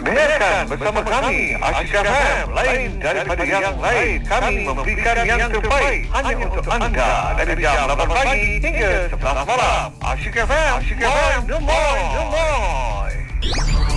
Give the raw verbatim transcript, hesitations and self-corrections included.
Dengarkan bersama kami Asyik F M. Lain daripada yang lain, kami memberikan yang terbaik hanya untuk anda dari jam lapan pagi hingga sebelas malam. Asyik F M, Asyik F M, the more, the more.